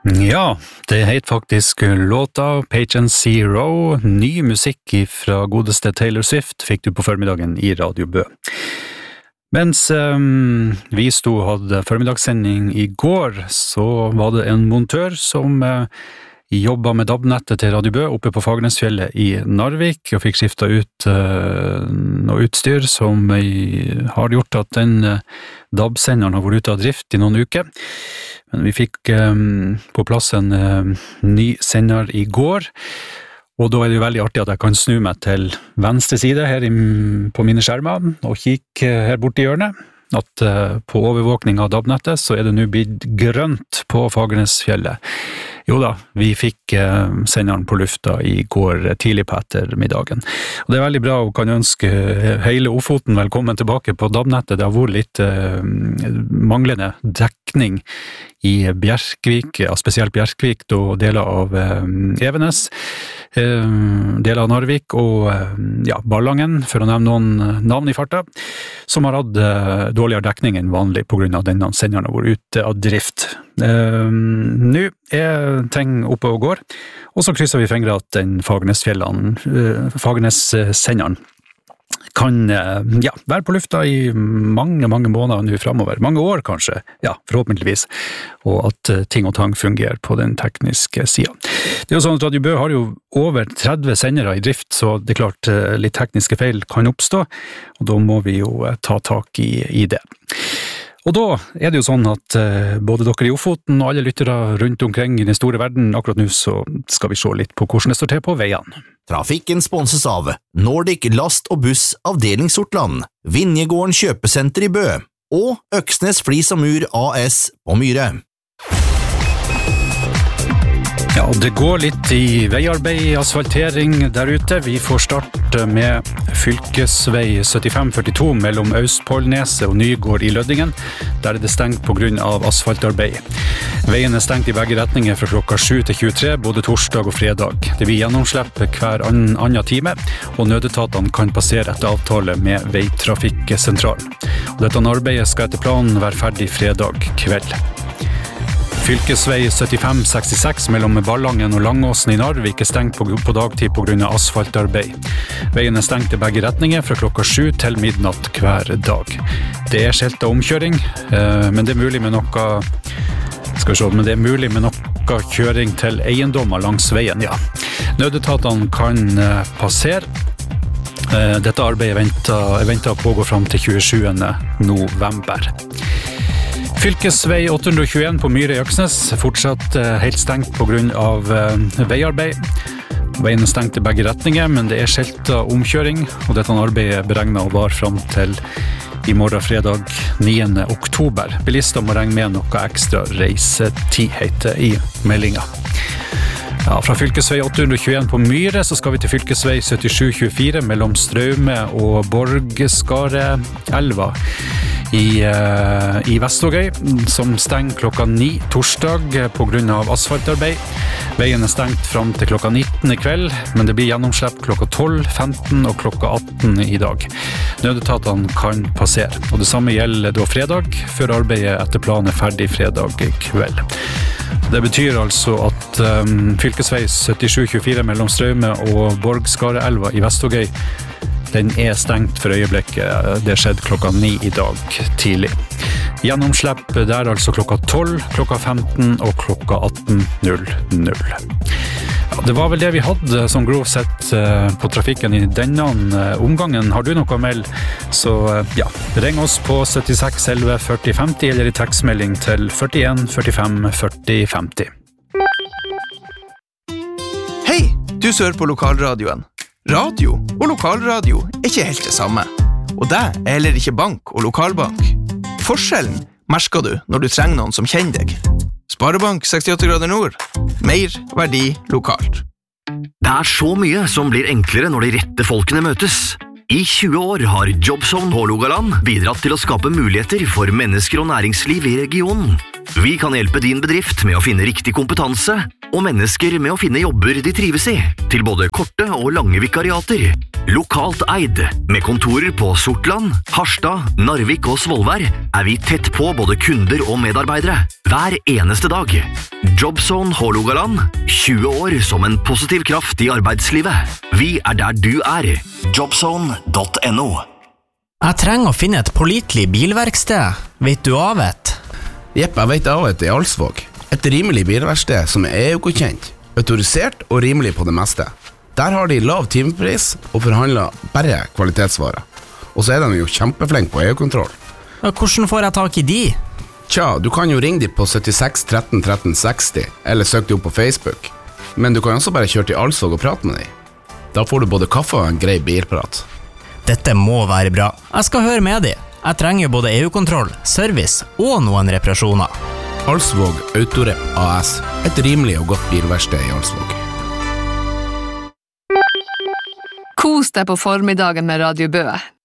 Ja, det heter faktisk låta Patient Zero. Ny musikk fra godeste Taylor Swift fikk du på formiddagen i Radio Bø. Mens vi sto og hadde formiddagssending i går, så var det en montør som jobbet med DAB-nettet til Radio Bø oppe på Fagernesfjellet i Narvik, og fikk skiftet ut noe utstyr som har gjort at den DAB-senderen har vært ute av drift i noen uker. Men vi fikk på plass en ny sender i går, og da er det jo veldig artig at jeg kan snu meg til venstre side her på mine skjermer, og kikke her borte i hjørnet, at på overvåkning av DAB-nettet så er det nå blitt grønt på Fagernesfjellet. Jo da, vi fikk senderen på lufta i går tidlig på ettermiddagen. Og det er veldig bra, og kan ønske hele Ofoten velkommen tilbake på DAB-nettet. Det har vært litt manglende dekning i Bjerkvik, spesielt Bjerkvik og deler av Evenes, deler av Narvik og Ballangen, for å nevne noen navn i farta, som har hatt dårligere dekning enn vanlig på grunn av denne senderen har vært ute av drift. Nå er ting oppe og går, og så krysser vi fingre at den Fagernes-senderen kan være på lufta i mange måneder nå fremover, mange år kanskje, forhåpentligvis, og at ting og tang fungerer på den tekniske siden. Det er jo sånn at Radio Bø har jo over 30 sendere i drift, så det er klart litt tekniske feil kan oppstå, og da må vi jo ta tak i det. Og da er det jo sånn at både dere i Ofoten og alle lyttere rundt omkring i den store verden, akkurat nå så skal vi se litt på hvordan det står til på veiene. Trafikken sponses av Nordic Last og Buss Avdeling Sortland, Vinjegården Kjøpesenter i Bø og Øksnes Flis og Mur AS på Myre. Ja, det går litt i veiarbeid, asfaltering der ute. Vi får starte med fylkesvei 7542 mellom Austpålneset og Nygård i Løddingen. Der er det stengt på grunn av asfaltarbeid. Veien er stengt i begge retninger fra klokka 7 til 23, både torsdag og fredag. Det blir gjennomslipp hver annen time, og nødetatene kan passere etter avtale med Veitrafikksentralen. Og dette arbeidet skal etter planen være ferdig fredag kveld. Fylkesvei 7566 mellom Ballangen og Langåsen i Narvik er stengt på dagtid på grunn av asfaltarbeid. Veien er stengt i begge retninger fra klokka 7 til midnatt hver dag. Det er skiltet omkjøring, men det er mulig med noe kjøring til eiendommer langs veien, Nødetatene kan passere. Dette arbeidet er ventet å pågå frem til 27. november. Fylkesvei 821 på Myre i Øksnes fortsatt helt stengt på grunn av veiarbeid. Veien er stengt i begge retninger, men det er skiltet omkjøring, og dette arbeidet er beregnet å vare frem til i morgen fredag 9. oktober. Bilister må regne med noe ekstra reisetid, heter i meldingen. Fra fylkesvei 821 på Myre så skal vi til fylkesvei 7724 mellom Straume og Borgskareelva i Vestvågøy, som stenger klokka 9 torsdag på grunn av asfaltarbeid. Veien er stengt frem til klokka 19 i kveld, men det blir gjennomslipp klokka 12, 15 og klokka 18 i dag. Nødetatene kan passere, og det samme gjelder da fredag, før arbeidet etter planen er ferdig fredag kveld. Det betyr altså at fylkesvei 7724 mellom Straume og Borgskareelva i Vestvågøy, den er stengt for øyeblikket. Det skjedde klokka 9 i dag tidlig. Gjennomslipp der altså klokka 12, klokka 15 og klokka 18.00. Det var vel det vi hadde som grovt sett på trafikken i denne omgangen. Har du noe å melde, så ring oss på 76 11 40 50 eller i tekstmelding til 41 45 40 50. Hei, du hører på lokalradioen. Radio og lokalradio er ikke helt det samme. Og det er heller ikke bank og lokalbank. Forskjellen merker du når du trenger noen som kjenner deg. Sparebank 68 grader nord. Mer verdi lokalt. Det er så mye som blir enklere når de rette folkene møtes. I 20 år har Jobzone Hålogaland bidratt til å skape muligheter for mennesker og næringsliv i regionen. Vi kan hjelpe din bedrift med å finne riktig kompetanse og mennesker med å finne jobber de trives i, til både korte og lange vikariater. Lokalt eid, med kontorer på Sortland, Harstad, Narvik og Svolvær, vi tett på både kunder og medarbeidere, hver eneste dag. Jobzone Hålogaland, 20 år som en positiv kraft i arbeidslivet. Vi der du Jobzone.no. Jeg trenger å finne et pålitelig bilverksted. Vet du av et? Jepp, jeg vet av et i Alsvåg. Et rimelig bilverksted som EU-godkjent, autorisert og rimelig på det meste. Der har de lav timepris og forhandler bare kvalitetsvarer. Og så de jo kjempeflink på EU-kontroll. Hvordan får jeg tak i de? Tja, du kan jo ringe de på 76 13 13 60, eller søk de opp på Facebook. Men du kan også bare kjøre til Alsvåg og prate med de. Da får du både kaffe og en grei bilprat. Dette må være bra. Jeg skal høre med de. Jeg trenger både EU-kontroll, service og noen reparasjoner. Alsvåg Autorep AS, et rimelig og godt bilverksted i Alsvåg. Kos deg på formiddagen med Radio Bø.